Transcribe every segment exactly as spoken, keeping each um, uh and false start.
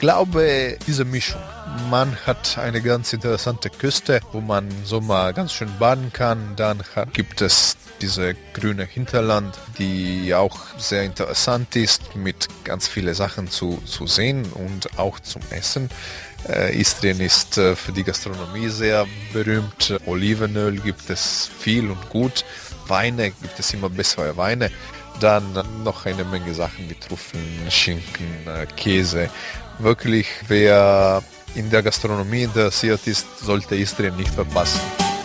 glaube, diese Mischung. Man hat eine ganz interessante Küste, wo man im Sommer ganz schön baden kann. Dann hat, gibt es diese grüne Hinterland, die auch sehr interessant ist, mit ganz vielen Sachen zu, zu sehen und auch zum Essen. Äh, Istrien ist äh, für die Gastronomie sehr berühmt. Olivenöl gibt es viel und gut. Weine gibt es immer bessere Weine. Dann noch eine Menge Sachen wie Trüffeln, Schinken, äh, Käse. Wirklich, wer in der Gastronomie interessiert ist, sollte Istrien nicht verpassen.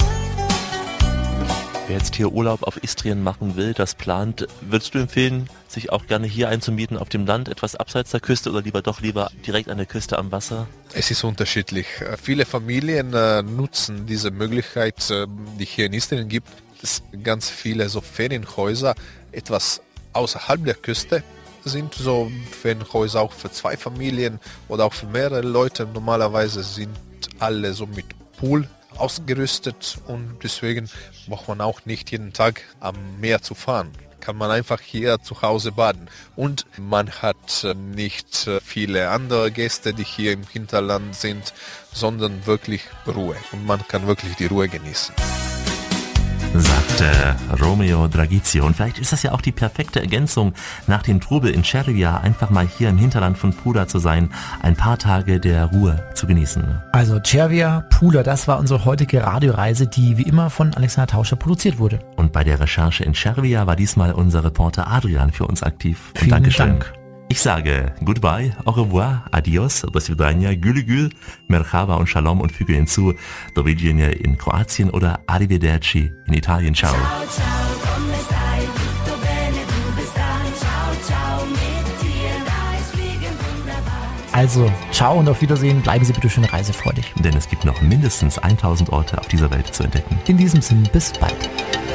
Wer jetzt hier Urlaub auf Istrien machen will, das plant, würdest du empfehlen, sich auch gerne hier einzumieten auf dem Land, etwas abseits der Küste oder lieber doch lieber direkt an der Küste am Wasser? Es ist unterschiedlich. Viele Familien äh, nutzen diese Möglichkeit, äh, die hier in Istrien gibt. Es sind ganz viele so Ferienhäuser, etwas außerhalb der Küste. Sind so Ferienhäuser auch für zwei Familien oder auch für mehrere Leute. Normalerweise sind alle so mit Pool ausgerüstet und deswegen braucht man auch nicht jeden Tag am Meer zu fahren. Kann man einfach hier zu Hause baden. Und man hat nicht viele andere Gäste, die hier im Hinterland sind, sondern wirklich Ruhe. Und man kann wirklich die Ruhe genießen. Sagte Romeo Dragizio. Und vielleicht ist das ja auch die perfekte Ergänzung, nach dem Trubel in Cervia einfach mal hier im Hinterland von Pula zu sein, ein paar Tage der Ruhe zu genießen. Also Cervia, Pula, das war unsere heutige Radioreise, die wie immer von Alexander Tauscher produziert wurde. Und bei der Recherche in Cervia war diesmal unser Reporter Adrian für uns aktiv. Und Vielen Dankeschön. Dank. Ich sage Goodbye, au revoir, adios, do svidania, gül gül, merhaba und shalom und füge hinzu, do widzenia in Kroatien oder arrivederci in Italien. Ciao. Ciao, ciao, come stai? Tutto bene, du bist da. Ciao, ciao, mit dir, da ist Fliegen wunderbar. Also, ciao und auf Wiedersehen. Bleiben Sie bitte schön reisefreudig. Denn es gibt noch mindestens tausend Orte auf dieser Welt zu entdecken. In diesem Sinne, bis bald.